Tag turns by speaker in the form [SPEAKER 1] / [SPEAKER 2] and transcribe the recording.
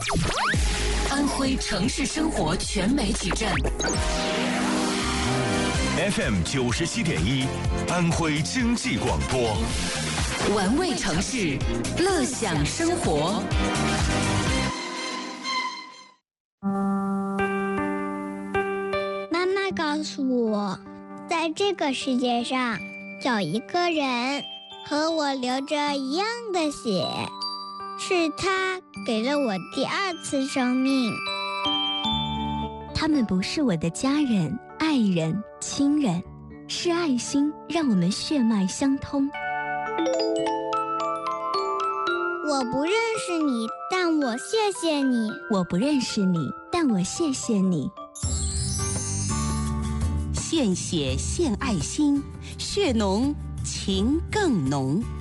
[SPEAKER 1] 安徽城市生活全媒体站
[SPEAKER 2] FM 97.1，安徽经济广播，
[SPEAKER 1] 玩味城市，乐享生活。
[SPEAKER 3] 妈妈告诉我，在这个世界上有一个人和我流着一样的血，是他给了我第二次生命。
[SPEAKER 4] 他们不是我的家人、爱人、亲人，是爱心让我们血脉相通。
[SPEAKER 3] 我不认识你，但我谢谢你。
[SPEAKER 4] 我不认识你，但我谢谢你。
[SPEAKER 5] 献血献爱心，血浓情更浓。